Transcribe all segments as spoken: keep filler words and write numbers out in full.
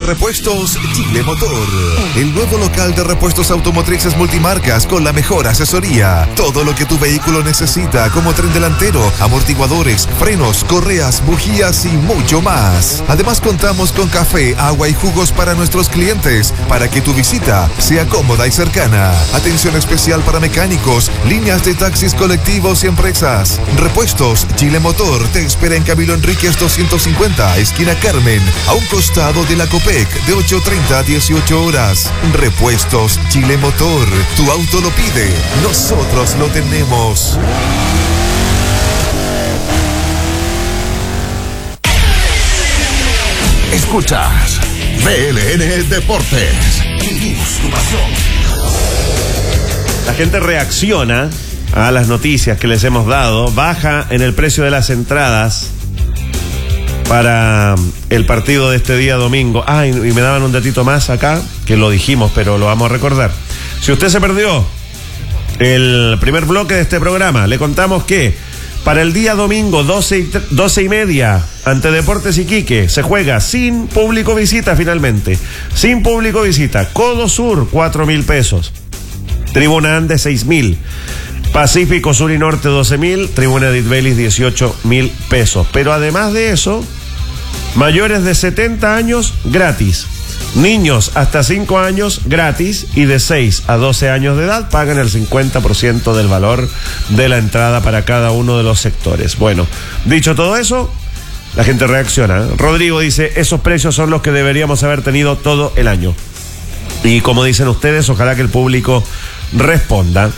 Repuestos Chile Motor. El nuevo local de repuestos automotrices multimarcas con la mejor asesoría. Todo lo que tu vehículo necesita, como tren delantero, amortiguadores, frenos, correas, bujías y mucho más. Además contamos con café, agua y jugos para nuestros clientes, para que tu visita sea cómoda y cercana. Atención especial para mecánicos, líneas de taxis colectivos y empresas. Repuestos Chile Motor te espera en Camilo Enríquez doscientos cincuenta, esquina Carmen, a un costado de la Copec, de ocho treinta a dieciocho horas. Repuestos Chile Motor. Tu auto lo pide, nosotros lo tenemos. Escuchas B L N Deportes. Vivimos tu pasión. La gente reacciona a las noticias que les hemos dado. Baja en el precio de las entradas para el partido de este día domingo. Ah, y, y me daban un datito más acá, que lo dijimos, pero lo vamos a recordar. Si usted se perdió el primer bloque de este programa, le contamos que para el día domingo, doce y, doce y media, ante Deportes Iquique, se juega sin público visita finalmente. Sin público visita. Codo Sur, cuatro mil pesos. Tribuna Andes, seis mil. Pacífico Sur y Norte, doce mil. Tribuna Ditbelis, dieciocho mil pesos. Pero además de eso, mayores de setenta años, gratis. Niños hasta cinco años, gratis. Y de seis a doce años de edad, pagan el cincuenta por ciento del valor de la entrada para cada uno de los sectores. Bueno, dicho todo eso, la gente reacciona. Rodrigo dice, esos precios son los que deberíamos haber tenido todo el año. Y como dicen ustedes, ojalá que el público responda.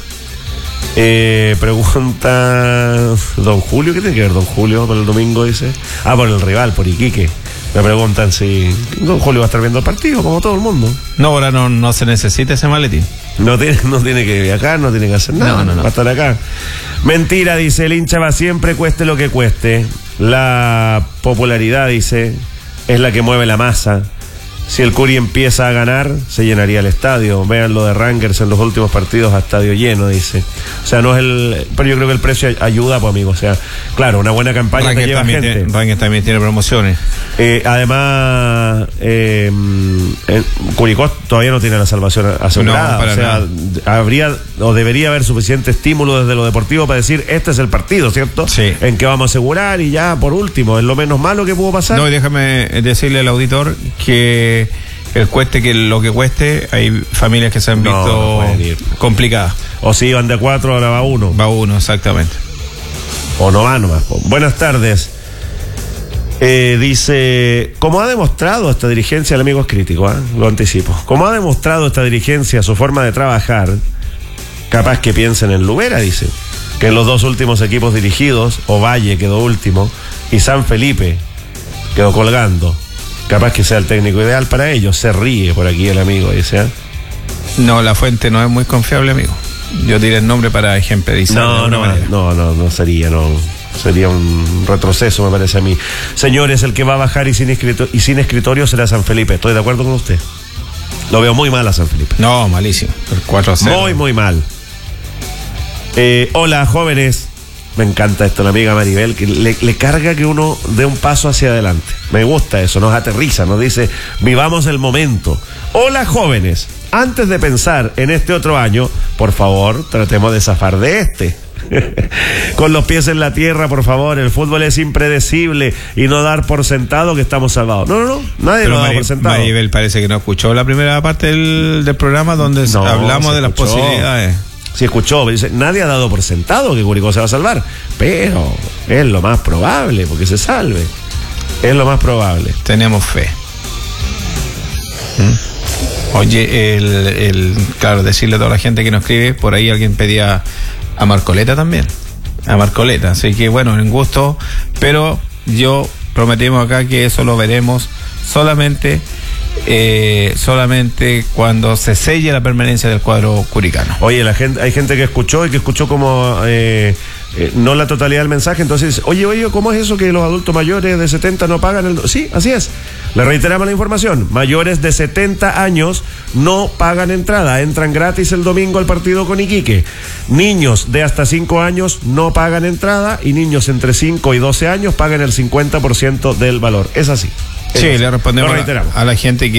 Eh, pregunta don Julio, ¿qué tiene que ver don Julio por el domingo? Dice, ah, por el rival, por Iquique. Me preguntan si don Julio va a estar viendo el partido, como todo el mundo. No, ahora no, no se necesita ese maletín. No tiene, no tiene que viajar, no tiene que hacer nada. No, no, no. Va a estar acá. Mentira, dice, el hincha va siempre, cueste lo que cueste. La popularidad, dice, es la que mueve la masa. Si el Curi empieza a ganar, se llenaría el estadio. Vean lo de Rangers en los últimos partidos a estadio lleno, dice. O sea, no es el... Pero yo creo que el precio ayuda, pues, amigo. O sea, claro, una buena campaña Rangers te lleva también gente. Tiene, Rangers también tiene promociones. Eh, además, eh, eh, Curicó todavía no tiene la salvación asegurada. No, para o sea, nada. habría o debería haber suficiente estímulo desde lo deportivo para decir, este es el partido, ¿cierto? Sí. En que vamos a asegurar y ya, por último, es lo menos malo que pudo pasar. No, y déjame decirle al auditor que el cueste que lo que cueste, hay familias que se han No, visto no complicadas. O si iban de cuatro, ahora va uno. Va uno, exactamente. O no va nomás. Buenas tardes. Eh, dice, como ha demostrado esta dirigencia, el amigo es crítico, ¿eh? Lo anticipo. Como ha demostrado esta dirigencia su forma de trabajar, capaz que piensen en Lubera, dice, que en los dos últimos equipos dirigidos, Ovalle quedó último y San Felipe quedó colgando. Capaz que sea el técnico ideal para ellos. Se ríe por aquí el amigo, dice, ¿eh? No, la fuente no es muy confiable, amigo. Yo diré el nombre para ejemplarizar. No, no, no, no, no sería, no. Sería un retroceso, me parece a mí. Señores, el que va a bajar y sin, escrito, y sin escritorio será San Felipe. Estoy de acuerdo con usted. Lo veo muy mal a San Felipe. No, malísimo. El cuatro a cero. Muy, muy mal. Eh, hola, jóvenes. Me encanta esto, la amiga Maribel, que le, le carga que uno dé un paso hacia adelante. Me gusta eso, nos aterriza, nos dice, vivamos el momento. Hola, jóvenes. Antes de pensar en este otro año, por favor, tratemos de zafar de este. Con los pies en la tierra, por favor. El fútbol es impredecible y no dar por sentado que estamos salvados. No, no, no, nadie Pero lo da Mari, por sentado. Maribel parece que no escuchó la primera parte del, del programa donde No, hablamos de las escuchó. posibilidades. Si escuchó, dice, nadie ha dado por sentado que Curicó se va a salvar, pero es lo más probable porque se salve. Es lo más probable. Tenemos fe. ¿Mm? Oye, el, el, claro, decirle a toda la gente que nos escribe, por ahí alguien pedía a Marcoleta también. A Marcoleta, así que bueno, en gusto, pero yo prometimos acá que eso lo veremos solamente eh, solamente cuando se selle la permanencia del cuadro curicano. Oye, la gente, hay gente que escuchó y que escuchó como eh, eh, no la totalidad del mensaje, entonces, oye, oye, ¿cómo es eso que los adultos mayores de setenta no pagan el...? Sí, así es. Le reiteramos la información. Mayores de setenta años no pagan entrada, entran gratis el domingo al partido con Iquique. Niños de hasta cinco años no pagan entrada y niños entre cinco y doce años pagan el cincuenta por ciento del valor. Es así. Es Sí, así. le respondemos Lo reiteramos. a la gente que